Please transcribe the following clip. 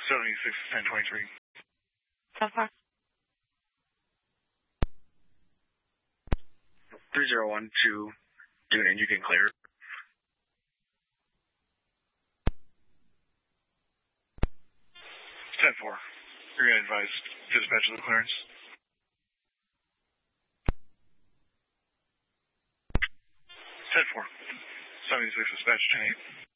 76-1023. So far. 3012, tune in, you can clear. 10-4, you're going to advise dispatch of the clearance. 10-4, 76 dispatch 10-8.